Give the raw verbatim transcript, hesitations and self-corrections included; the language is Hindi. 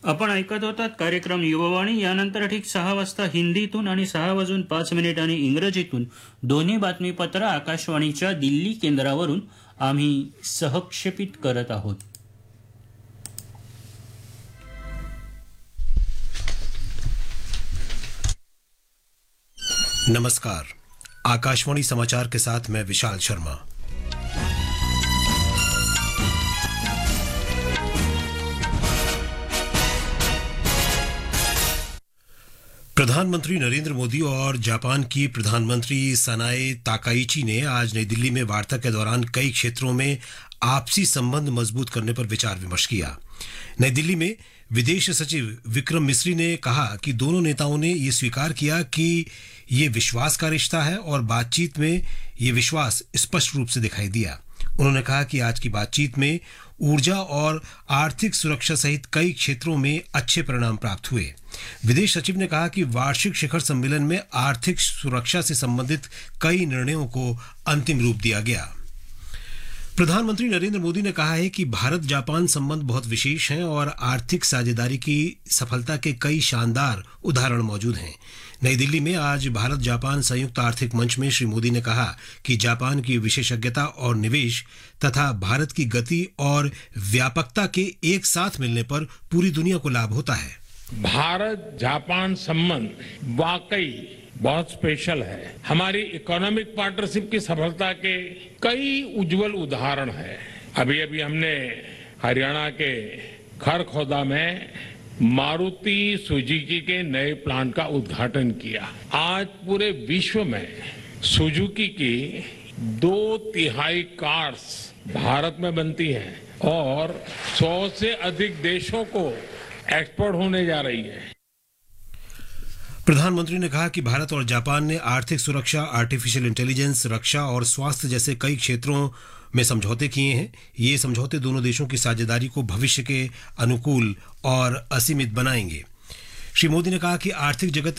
आपण ऐकत होतात कार्यक्रम युववाणी. यानंतर ठीक सहा वाजता हिंदीतून आणि सहा वाजून पाच मिनिटांनी इंग्रजीतून दोन्ही बातमीपत्र आकाशवाणीच्या दिल्ली केंद्रावरून आम्ही सहक्षेपित करत आहोत. नमस्कार. आकाशवाणी समाचार के साथ मैं विशाल शर्मा. प्रधानमंत्री नरेंद्र मोदी और जापान की प्रधानमंत्री सनाए ताकाइची ने आज नई दिल्ली में वार्ता के दौरान कई क्षेत्रों में आपसी संबंध मजबूत करने पर विचार विमर्श किया. नई दिल्ली में विदेश सचिव विक्रम मिस्री ने कहा कि दोनों नेताओं ने ये स्वीकार किया कि ये विश्वास का रिश्ता है और बातचीत में ये विश्वास स्पष्ट रूप से दिखाई दिया. उन्होंने कहा कि आज की बातचीत में ऊर्जा और आर्थिक सुरक्षा सहित कई क्षेत्रों में अच्छे परिणाम प्राप्त हुए. विदेश सचिव ने कहा कि वार्षिक शिखर सम्मेलन में आर्थिक सुरक्षा से संबंधित कई निर्णयों को अंतिम रूप दिया गया. प्रधानमंत्री नरेंद्र मोदी ने कहा है कि भारत जापान संबंध बहुत विशेष हैं और आर्थिक साझेदारी की सफलता के कई शानदार उदाहरण मौजूद हैं. नई दिल्ली में आज भारत जापान संयुक्त आर्थिक मंच में श्री मोदी ने कहा कि जापान की विशेषज्ञता और निवेश तथा भारत की गति और व्यापकता के एक साथ मिलने पर पूरी दुनिया को लाभ होता है. भारत जापान संबंध वाकई बहुत स्पेशल है. हमारी इकोनॉमिक पार्टनरशिप की सफलता के कई उज्जवल उदाहरण हैं. अभी अभी हमने हरियाणा के खरखौदा में मारुति सुजुकी के नए प्लांट का उद्घाटन किया. आज पूरे विश्व में सुजुकी की दो तिहाई कार्स भारत में बनती हैं और सौ से अधिक देशों को एक्सपोर्ट होने जा रही है. प्रधानमंत्री ने कहा कि भारत और जापान ने आर्थिक सुरक्षा, आर्टिफिशियल इंटेलिजेंस, रक्षा और स्वास्थ्य जैसे कई क्षेत्रों में समझौते किए हैं. ये समझौते दोनों देशों की साझेदारी को भविष्य के अनुकूल और असीमित बनाएंगे. श्री मोदी ने कहा कि आर्थिक जगत